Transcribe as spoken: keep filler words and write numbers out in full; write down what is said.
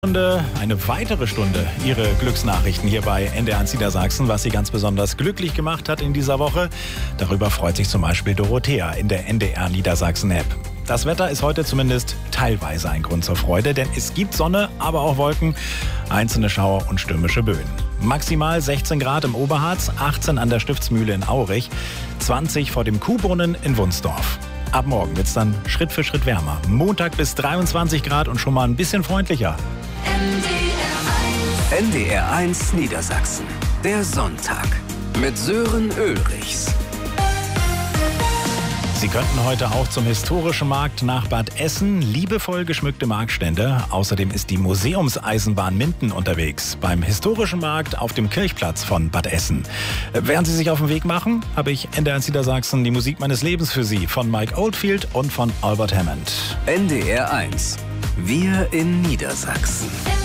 Stunde, eine weitere Stunde Ihre Glücksnachrichten hier bei N D R eins Niedersachsen, was Sie ganz besonders glücklich gemacht hat in dieser Woche. Darüber freut sich zum Beispiel Dorothea in der N D R Niedersachsen-App. Das Wetter ist heute zumindest teilweise ein Grund zur Freude, denn es gibt Sonne, aber auch Wolken, einzelne Schauer und stürmische Böen. Maximal sechzehn Grad im Oberharz, achtzehn an der Stiftsmühle in Aurich, zwanzig vor dem Kuhbrunnen in Wunsdorf. Ab morgen wird es dann Schritt für Schritt wärmer. Montag bis dreiundzwanzig Grad und schon mal ein bisschen freundlicher. N D R eins Niedersachsen. Der Sonntag mit Sören Ulrichs. Sie könnten heute auch zum historischen Markt nach Bad Essen, liebevoll geschmückte Marktstände. Außerdem ist die Museumseisenbahn Minden unterwegs beim historischen Markt auf dem Kirchplatz von Bad Essen. Während Sie sich auf den Weg machen, habe ich N D R eins Niedersachsen die Musik meines Lebens für Sie von Mike Oldfield und von Albert Hammond. N D R eins. Wir in Niedersachsen.